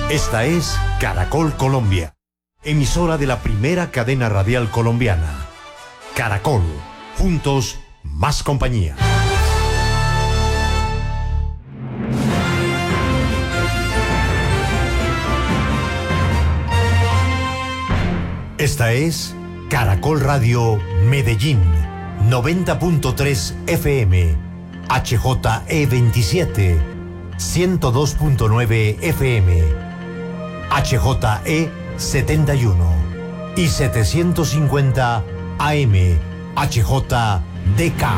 Esta es Caracol Colombia, emisora de la primera cadena radial colombiana. Caracol, juntos, más compañía. Esta es Caracol Radio Medellín, 90.3 FM, HJE27, 102.9 FM, HJE71 y 750 AM, HJDK.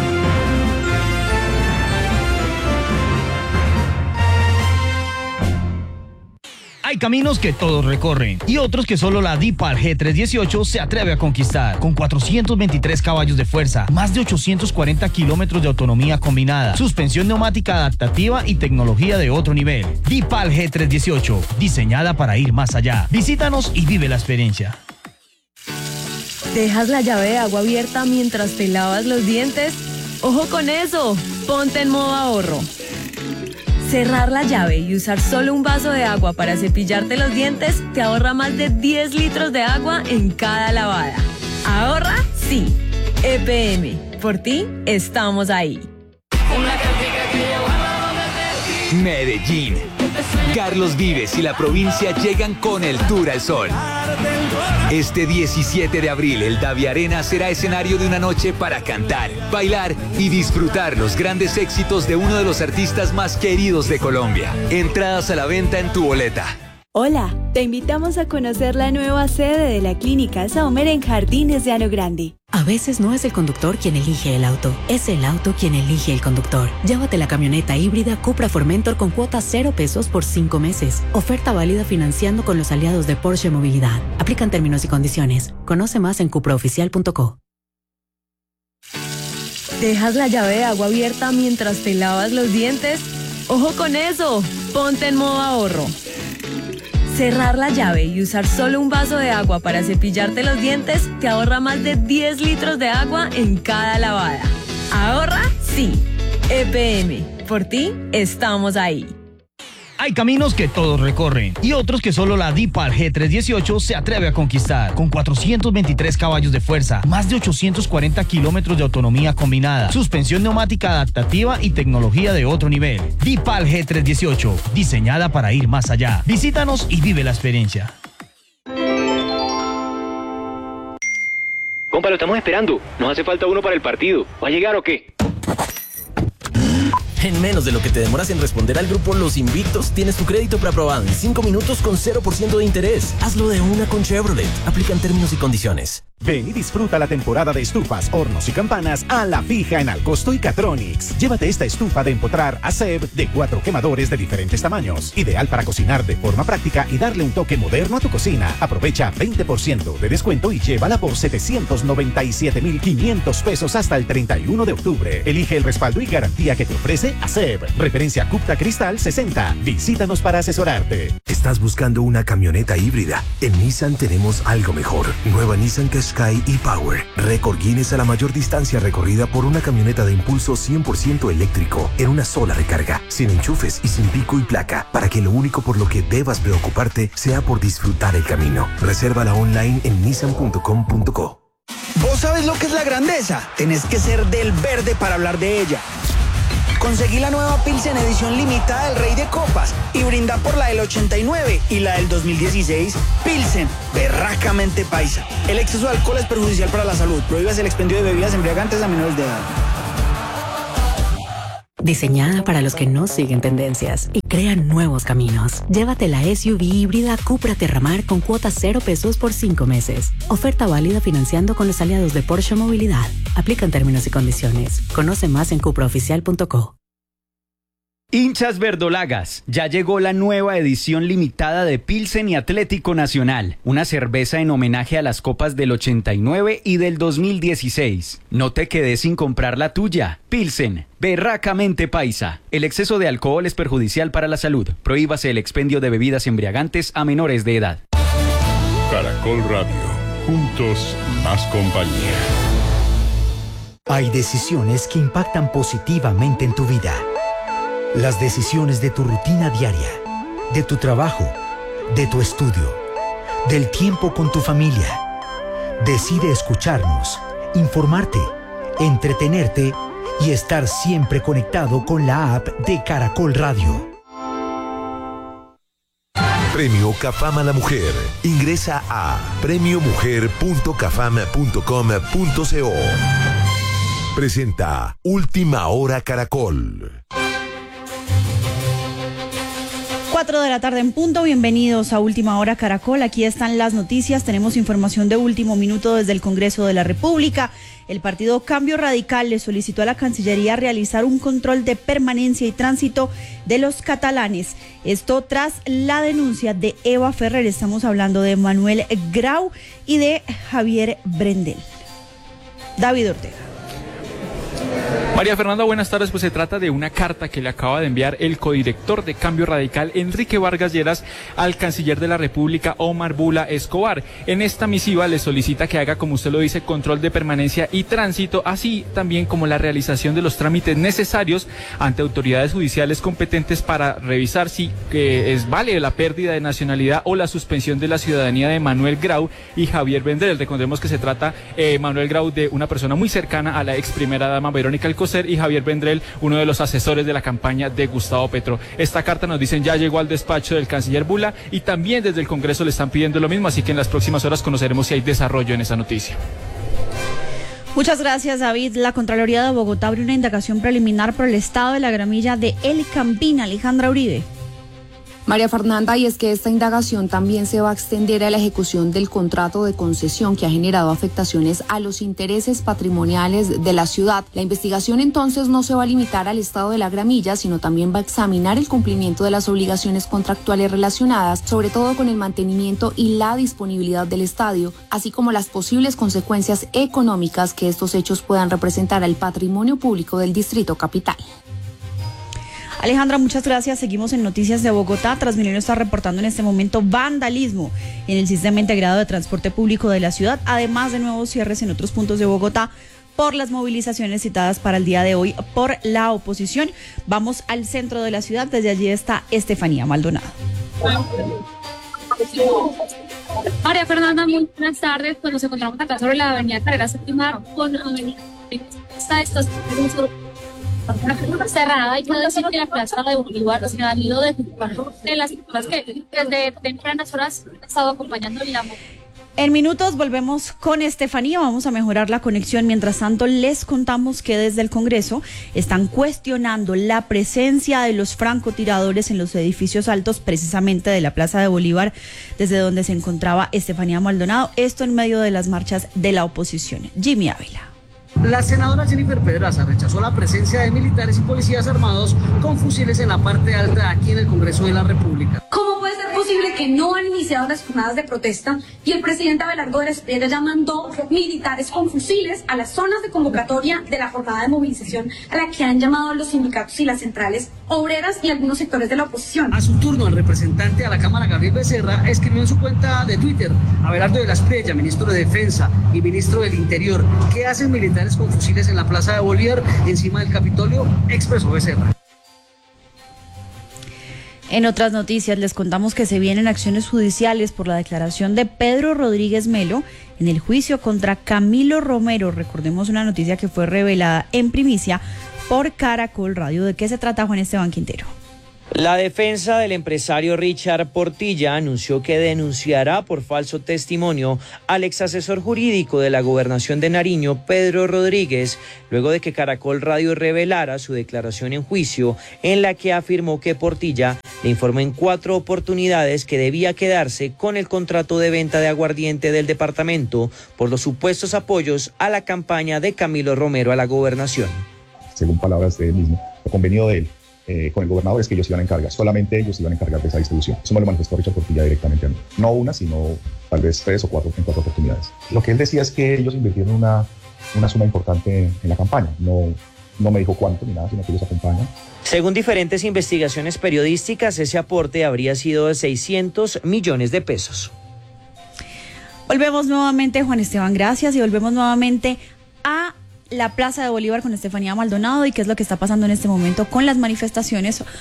Hay caminos que todos recorren y otros que solo la DeepAll G318 se atreve a conquistar. Con 423 caballos de fuerza, más de 840 kilómetros de autonomía combinada, suspensión neumática adaptativa y tecnología de otro nivel. DeepAll G318, diseñada para ir más allá. Visítanos y vive la experiencia. ¿Dejas la llave de agua abierta mientras te lavas los dientes? ¡Ojo con eso! Ponte en modo ahorro. Cerrar la llave y usar solo un vaso de agua para cepillarte los dientes te ahorra más de 10 litros de agua en cada lavada. ¿Ahorra? Sí. EPM. Por ti, estamos ahí. Medellín. Carlos Vives y la provincia llegan con el Tour al Sol. Este 17 de abril, el Davi Arena será escenario de una noche para cantar, bailar y disfrutar los grandes éxitos de uno de los artistas más queridos de Colombia. Entradas a la venta en tu boleta. Hola, te invitamos a conocer la nueva sede de la Clínica Saumer en Jardines de Llano Grande. A veces no es el conductor quien elige el auto, es el auto quien elige el conductor. Llévate la camioneta híbrida Cupra Formentor con cuotas 0 pesos por 5 meses. Oferta válida financiando con los aliados de Porsche Movilidad. Aplican términos y condiciones. Conoce más en cupraoficial.co. ¿Dejas la llave de agua abierta mientras te lavas los dientes? ¡Ojo con eso! Ponte en modo ahorro. Cerrar la llave y usar solo un vaso de agua para cepillarte los dientes te ahorra más de 10 litros de agua en cada lavada. ¿Ahorra? Sí. EPM. Por ti, estamos ahí. Hay caminos que todos recorren y otros que solo la DeepAll G318 se atreve a conquistar. Con 423 caballos de fuerza, más de 840 kilómetros de autonomía combinada, suspensión neumática adaptativa y tecnología de otro nivel. DeepAll G318, diseñada para ir más allá. Visítanos y vive la experiencia. Compa, lo estamos esperando. Nos hace falta uno para el partido. ¿Va a llegar o qué? En menos de lo que te demoras en responder al grupo Los Invictos, tienes tu crédito preaprobado en 5 minutos con 0% de interés. Hazlo de una con Chevrolet. Aplican términos y condiciones. Ven y disfruta la temporada de estufas, hornos y campanas a la fija en Alcosto y Catronics. Llévate esta estufa de empotrar ASEB de 4 quemadores de diferentes tamaños. Ideal para cocinar de forma práctica y darle un toque moderno a tu cocina. Aprovecha 20% de descuento y llévala por 797.500 pesos hasta el 31 de octubre. Elige el respaldo y garantía que te ofrece ASEB. Referencia Cupta Cristal 60. Visítanos para asesorarte. ¿Estás buscando una camioneta híbrida? En Nissan tenemos algo mejor. Nueva Nissan Qashqai e-Power. Récord Guinness a la mayor distancia recorrida por una camioneta de impulso 100% eléctrico en una sola recarga, sin enchufes y sin pico y placa, para que lo único por lo que debas preocuparte sea por disfrutar el camino. Resérvala online en nissan.com.co. ¿Vos sabes lo que es la grandeza? Tenés que ser del verde para hablar de ella. Conseguí la nueva Pilsen edición limitada del Rey de Copas y brinda por la del 89 y la del 2016. Pilsen, berracamente paisa. El exceso de alcohol es perjudicial para la salud. Prohíbas el expendio de bebidas embriagantes a menores de edad. Diseñada para los que no siguen tendencias y crean nuevos caminos. Llévate la SUV híbrida Cupra Terramar con cuotas 0 pesos por 5 meses. Oferta válida financiando con los aliados de Porsche Movilidad. Aplican términos y condiciones. Conoce más en cupraoficial.co. Hinchas verdolagas, ya llegó la nueva edición limitada de Pilsen y Atlético Nacional, una cerveza en homenaje a las copas del 89 y del 2016. No te quedes sin comprar la tuya. Pilsen, berracamente paisa. El exceso de alcohol es perjudicial para la salud. Prohíbase el expendio de bebidas embriagantes a menores de edad. Caracol Radio, juntos más compañía. Hay decisiones que impactan positivamente en tu vida. Las decisiones de tu rutina diaria, de tu trabajo, de tu estudio, del tiempo con tu familia. Decide escucharnos, informarte, entretenerte y estar siempre conectado con la app de Caracol Radio. Premio CAFAM a la Mujer. Ingresa a premiomujer.cafam.com.co. Presenta Última Hora Caracol. 4 de la tarde en punto, bienvenidos a Última Hora Caracol. Aquí están las noticias, tenemos información de último minuto desde el Congreso de la República. El partido Cambio Radical le solicitó a la Cancillería realizar un control de permanencia y tránsito de los catalanes. Esto tras la denuncia de Eva Ferrer, estamos hablando de Manuel Grau y de Javier Brendel. David Ortega. María Fernanda, buenas tardes. Pues se trata de una carta que le acaba de enviar el codirector de Cambio Radical, Enrique Vargas Lleras, al canciller de la República, Omar Bula Escobar. En esta misiva le solicita que haga, como usted lo dice, control de permanencia y tránsito, así también como la realización de los trámites necesarios ante autoridades judiciales competentes para revisar si vale la pérdida de nacionalidad o la suspensión de la ciudadanía de Manuel Grau y Javier Brendel. Recordemos que se trata, Manuel Grau, de una persona muy cercana a la ex primera dama Verónica Alcocer, y Javier Brendel, uno de los asesores de la campaña de Gustavo Petro. Esta carta, nos dicen, ya llegó al despacho del canciller Bula y también desde el Congreso le están pidiendo lo mismo, así que en las próximas horas conoceremos si hay desarrollo en esa noticia. Muchas gracias, David. La Contraloría de Bogotá abrió una indagación preliminar por el estado de la gramilla de El Campín. Alejandra Uribe. María Fernanda, y es que esta indagación también se va a extender a la ejecución del contrato de concesión que ha generado afectaciones a los intereses patrimoniales de la ciudad. La investigación entonces no se va a limitar al estado de la gramilla, sino también va a examinar el cumplimiento de las obligaciones contractuales relacionadas, sobre todo con el mantenimiento y la disponibilidad del estadio, así como las posibles consecuencias económicas que estos hechos puedan representar al patrimonio público del Distrito Capital. Alejandra, muchas gracias. Seguimos en Noticias de Bogotá. Transmilenio está reportando en este momento vandalismo en el sistema integrado de transporte público de la ciudad, además de nuevos cierres en otros puntos de Bogotá por las movilizaciones citadas para el día de hoy por la oposición. Vamos al centro de la ciudad. Desde allí está Estefanía Maldonado. María Fernanda, muy buenas tardes. Pues nos encontramos acá sobre la avenida Carrera Séptima con avenida cerrada. Hay que decir que la plaza de Bolívar se ha ido de las personas que desde tempranas horas han estado acompañando el amor. En minutos volvemos con Estefanía, vamos a mejorar la conexión. Mientras tanto, les contamos que desde el Congreso están cuestionando la presencia de los francotiradores en los edificios altos, precisamente de la Plaza de Bolívar, desde donde se encontraba Estefanía Maldonado. Esto en medio de las marchas de la oposición. Jimmy Ávila. La senadora Jennifer Pedraza rechazó la presencia de militares y policías armados con fusiles en la parte alta aquí en el Congreso de la República. ¿Cómo puede ser posible que no han iniciado las jornadas de protesta y el presidente Abelardo de la Espriella ya mandó militares con fusiles a las zonas de convocatoria de la jornada de movilización a la que han llamado los sindicatos y las centrales obreras y algunos sectores de la oposición? A su turno, el representante a la Cámara, Gabriel Becerra, escribió en su cuenta de Twitter: Abelardo de la Espriella, ministro de Defensa y ministro del Interior, ¿qué hacen militares con fusiles en la Plaza de Bolívar encima del Capitolio?, expresó Becerra. En otras noticias les contamos que se vienen acciones judiciales por la declaración de Pedro Rodríguez Melo en el juicio contra Camilo Romero. Recordemos una noticia que fue revelada en primicia por Caracol Radio. ¿De qué se trata, Juan Esteban Quintero? La defensa del empresario Richard Portilla anunció que denunciará por falso testimonio al ex asesor jurídico de la Gobernación de Nariño, Pedro Rodríguez, luego de que Caracol Radio revelara su declaración en juicio, en la que afirmó que Portilla le informó en 4 oportunidades que debía quedarse con el contrato de venta de aguardiente del departamento por los supuestos apoyos a la campaña de Camilo Romero a la gobernación. Según palabras de él mismo, lo convenido de él con el gobernador es que ellos iban a encargar, solamente ellos iban a encargar de esa distribución. Eso me lo manifestó Richard Portilla directamente a mí. No una, sino tal vez 3 o 4 en 4 oportunidades. Lo que él decía es que ellos invirtieron una suma importante en la campaña. No me dijo cuánto ni nada, sino que ellos acompañan. Según diferentes investigaciones periodísticas, ese aporte habría sido de 600 millones de pesos. Volvemos nuevamente, Juan Esteban, gracias, y volvemos nuevamente a la Plaza de Bolívar con Estefanía Maldonado y qué es lo que está pasando en este momento con las manifestaciones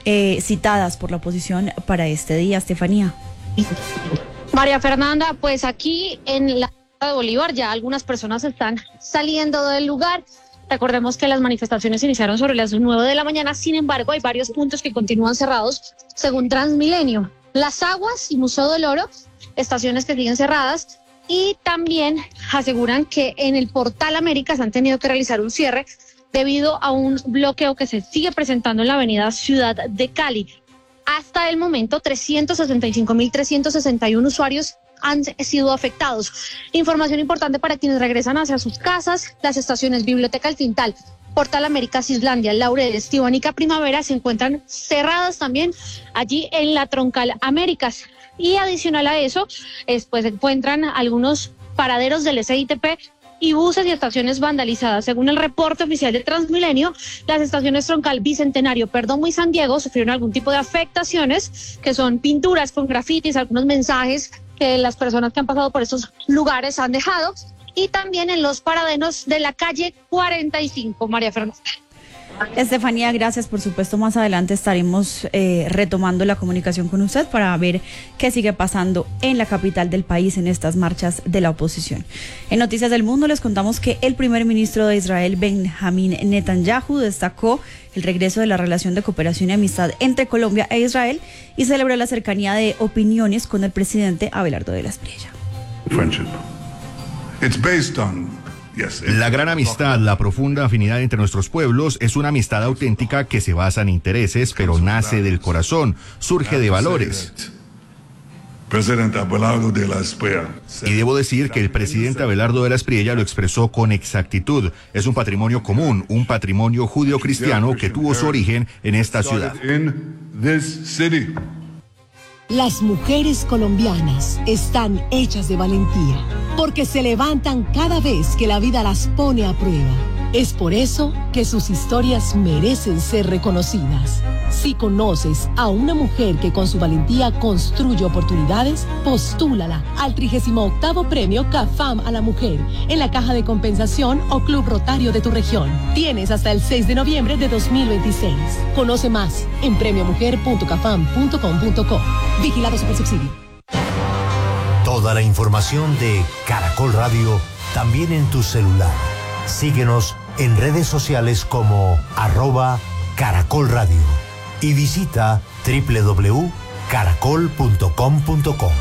citadas por la oposición para este día, Estefanía. María Fernanda, pues aquí en la de Bolívar ya algunas personas están saliendo del lugar. Recordemos que las manifestaciones iniciaron sobre las 9 de la mañana, sin embargo hay varios puntos que continúan cerrados según Transmilenio. Las Aguas y Museo del Oro, estaciones que siguen cerradas, y también aseguran que en el Portal Américas han tenido que realizar un cierre debido a un bloqueo que se sigue presentando en la avenida Ciudad de Cali. Hasta el momento, 365.361 usuarios han sido afectados. Información importante para quienes regresan hacia sus casas: las estaciones Biblioteca El Tintal, Portal Américas, Islandia, Laureles, Tibanica, Primavera se encuentran cerradas también allí en la Troncal Américas. Y adicional a eso, pues se encuentran algunos paraderos del SITP y buses y estaciones vandalizadas. Según el reporte oficial de Transmilenio, las estaciones Troncal, Bicentenario, Perdomo y San Diego sufrieron algún tipo de afectaciones, que son pinturas con grafitis, algunos mensajes que las personas que han pasado por estos lugares han dejado, y también en los paraderos de la calle 45, María Fernanda. Estefanía, gracias. Por supuesto, más adelante estaremos retomando la comunicación con usted para ver qué sigue pasando en la capital del país en estas marchas de la oposición. En Noticias del Mundo les contamos que el primer ministro de Israel, Benjamín Netanyahu, destacó el regreso de la relación de cooperación y amistad entre Colombia e Israel y celebró la cercanía de opiniones con el presidente Abelardo de la Espriella. La gran amistad, la profunda afinidad entre nuestros pueblos es una amistad auténtica que se basa en intereses, pero nace del corazón, surge de valores. Y debo decir que el presidente Abelardo de la Espriella lo expresó con exactitud. Es un patrimonio común, un patrimonio judio-cristiano que tuvo su origen en esta ciudad. Las mujeres colombianas están hechas de valentía, porque se levantan cada vez que la vida las pone a prueba. Es por eso que sus historias merecen ser reconocidas. Si conoces a una mujer que con su valentía construye oportunidades, postúlala al 38º Premio CAFAM a la Mujer en la Caja de Compensación o Club Rotario de tu región. Tienes hasta el 6 de noviembre de 2026. Conoce más en premiomujer.cafam.com.co. Vigilado Supersubsidio. Toda la información de Caracol Radio también en tu celular. Síguenos en redes sociales como @Caracol Radio y visita www.caracol.com.co.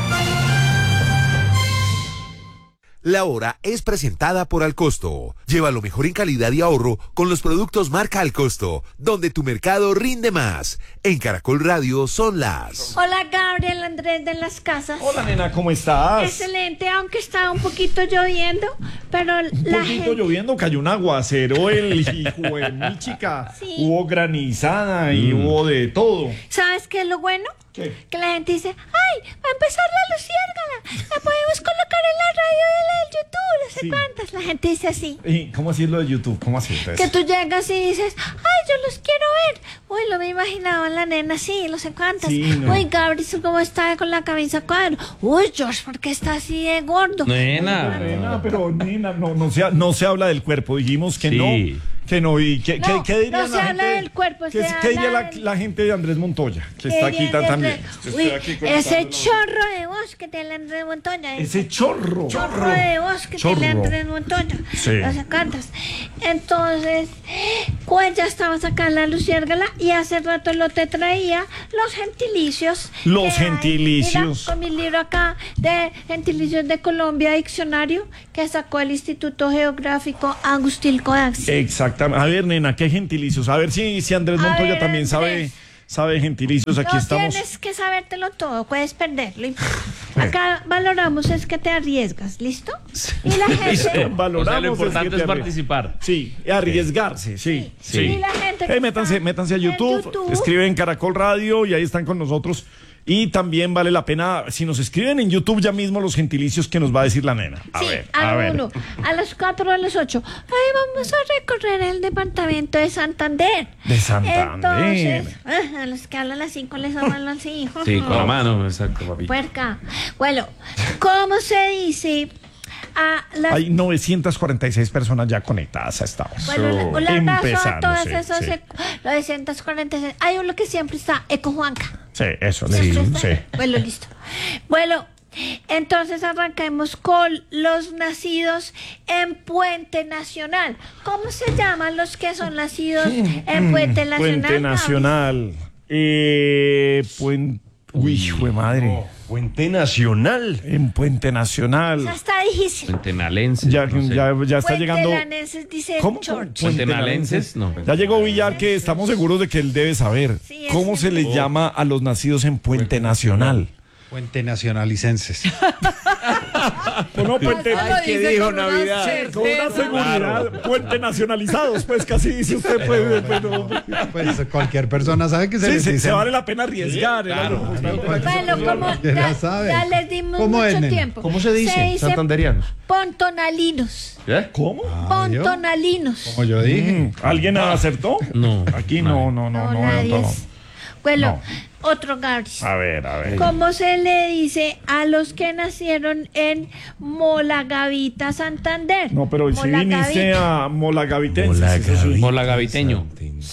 La hora es presentada por Alcosto. Lleva lo mejor en calidad y ahorro con los productos marca Alcosto, donde tu mercado rinde más. En Caracol Radio son las... Hola, Gabriel Andrés de las Casas. Hola, nena, ¿cómo estás? Excelente, aunque está un poquito lloviendo, pero lloviendo, cayó un aguacero el hijo de mi chica. Sí. Hubo granizada y hubo de todo. ¿Sabes qué es lo bueno? ¿Qué? Que la gente dice, ¡ay, va a empezar la luciérgala! La podemos colocar en la radio y en la del YouTube, no sé cuántas. La gente dice así. ¿Y cómo así es lo de YouTube? ¿Cómo así entonces? Que tú llegas y dices, ¡ay, yo los quiero ver! Uy, lo me imaginaba la nena así, no sé cuántas. Sí, no. Uy, Gabriel, ¿cómo está con la camisa cuadro? Uy, George, ¿por qué está así de gordo? Nena, no se habla del cuerpo. Dijimos que no. Que no, y ¿qué diría no se habla del cuerpo, ¿qué diría la gente de Andrés Montoya? Que está aquí también. Uy, ese chorro de voz que tiene Andrés Montoya. Ese chorro de voz que tiene Andrés Montoya. Sí. Las cantas. Entonces, pues ya estaba sacando la luciérgala y hace rato lo te traía los gentilicios. Los gentilicios. Mira, con mi libro acá de gentilicios de Colombia, diccionario, que sacó el Instituto Geográfico Agustín Codax. Exactamente. A ver, nena, ¿qué gentilicios? A ver si Andrés Montoya también sabe gentilicios. Aquí estamos. Tienes que sabértelo todo, puedes perderlo. Acá valoramos es que te arriesgas, ¿listo? Y la gente... valoramos, o sea, lo importante es participar. Sí, arriesgarse, sí. Y la gente métanse a YouTube, escriben Caracol Radio y ahí están con nosotros. Y también vale la pena, si nos escriben en YouTube ya mismo los gentilicios que nos va a decir la nena. A ver. A las 4 o a las 8. Ay, vamos a recorrer el departamento de Santander. De Santander. Entonces, a los que hablan así, les hablan así. Sí, con la mano, exacto, papi. Puerca. Bueno, ¿cómo se dice Hay 946 personas ya conectadas a esta hora. Bueno, un abrazo a todos sí, esos sí. 946. Hay uno que siempre está, Eco Juanca. Sí, eso, Sí. sí. Bueno, listo. Bueno, entonces arranquemos con los nacidos en Puente Nacional. ¿Cómo se llaman los que son nacidos en Puente Nacional? Puente Nacional. Uy, hijo de madre. Puente Nacional. En Puente Nacional. Esa está difícil. Puentenalenses. Ya está llegando. Puentelanenses, dice ¿Cómo? George. Puentenalenses, no. Ya llegó Villar, que estamos seguros de que él debe saber. Sí, ¿Cómo se les llama a los nacidos en Puente Nacional? Puente Nacionalicenses. Bueno, Puente. Ay, ¿qué dijo Navidad? Con una seguridad. Puente nacionalizados, pues casi dice usted, pues. Pues cualquier persona sabe que se les dice. Se vale la pena arriesgar. Claro. Bueno, como ya les dimos ¿Cómo mucho es, nene? tiempo. ¿Cómo se dice? Santanderianos. Pontonalinos. ¿Qué? ¿Cómo? Pontonalinos. Como yo dije. ¿Alguien acertó? No. Aquí no. Nadie. Bueno, otro Garis. A ver. ¿Cómo se le dice a los que nacieron en Molagavita, Santander? No, pero si viniste a Molagavitenses. Molagaviteño.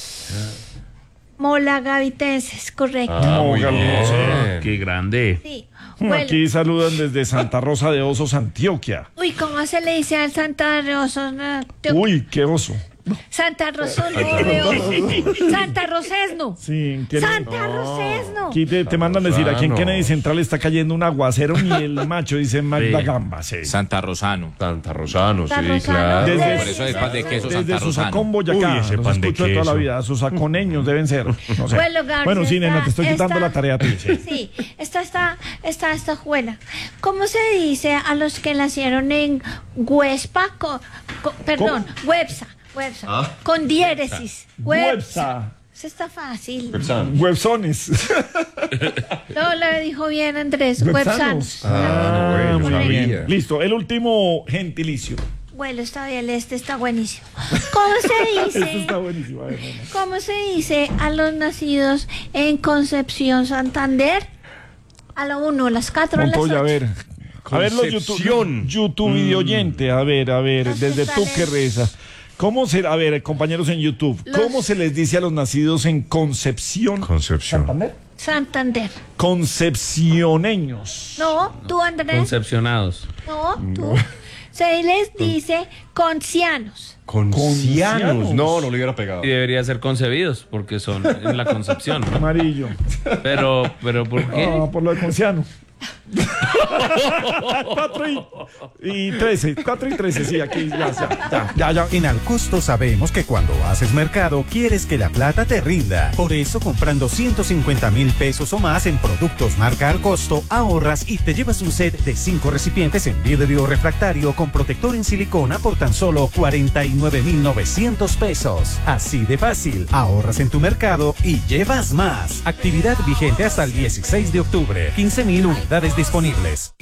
Molagavitenses, correcto. Muy bien. Qué grande. Sí. Bueno. Aquí saludan desde Santa Rosa de Osos, Antioquia. Uy, ¿cómo se le dice al Santa Rosa? Uy, qué oso. Santa Rosón de Oso. Santa Rosesno. Sí, Santa Rosesno. Aquí te mandan decir, aquí en Kennedy Central está cayendo un aguacero y el macho dice Magda Gamba. Sí. Santa Rosano, sí, claro. Por eso es pan de queso Santa Desde Rosano. Susacón, Boyacá. Uy, ese Los pan de escucho de toda la queso. vida. Susaconeños deben ser. No sé. Bueno, sí, nena, te estoy quitando la tarea a ti. Sí, esta buena. ¿Cómo se dice a los que nacieron en Huespa? Websa. Con diéresis. Websa. Eso está fácil. Websones. No, lo dijo bien Andrés. Websanos. Muy bien. Listo, el último gentilicio. Bueno, está bien, este está buenísimo. ¿Cómo se dice? Este está buenísimo. ¿Cómo se dice a los nacidos en Concepción, Santander? A la 1, a las 4, a las 8. A ver los YouTube video oyente. A ver, desde tú que rezas. ¿Cómo se, a ver, compañeros en YouTube, cómo se les dice a los nacidos en Concepción? Santander. Concepcioneños. No, tú, Andrés. Concepcionados. No, tú. Se les dice concianos. Concianos. No le hubiera pegado. Y debería ser concebidos, porque son en la concepción. Amarillo. Pero ¿por qué? No, por lo de conciano. 4 y 13, sí, aquí ya. En Alcosto sabemos que cuando haces mercado quieres que la plata te rinda. Por eso, comprando 150,000 pesos o más en productos marca Alcosto, ahorras y te llevas un set de 5 recipientes en vidrio refractario con protector en silicona por tan solo 49,900 pesos. Así de fácil, ahorras en tu mercado y llevas más. Actividad vigente hasta el 16 de octubre. 15,000 unidades disponibles.